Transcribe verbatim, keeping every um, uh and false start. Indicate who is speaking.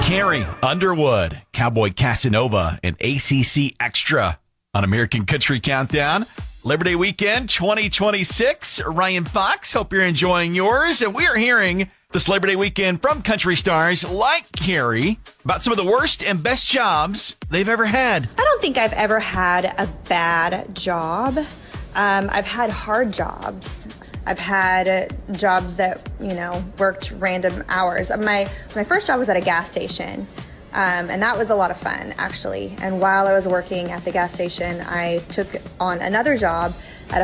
Speaker 1: Carrie Underwood, Cowboy Casanova, and A C C Extra on American Country Countdown. Labor Day weekend twenty twenty-six. Ryan Fox, hope you're enjoying yours. And we are hearing this Labor Day weekend from country stars like Carrie about some of the worst and best jobs they've ever had.
Speaker 2: I don't think I've ever had a bad job. Um, I've had hard jobs. I've had jobs that, you know, worked random hours. My my first job was at a gas station, um, and that was a lot of fun, actually. And while I was working at the gas station, I took on another job